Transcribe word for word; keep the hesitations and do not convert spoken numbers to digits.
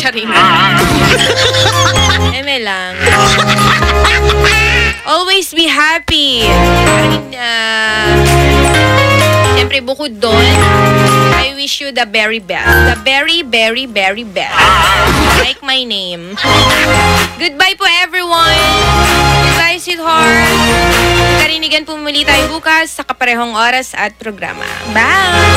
Charing. Eme lang. Always be happy. Parang, uh, siyempre, bukod doon, I wish you the very best. The very, very, very best. Like my name. Goodbye po, everyone. Goodbye, sweetheart. Karinigan po muli tayo bukas sa kaparehong oras at programa. Bye!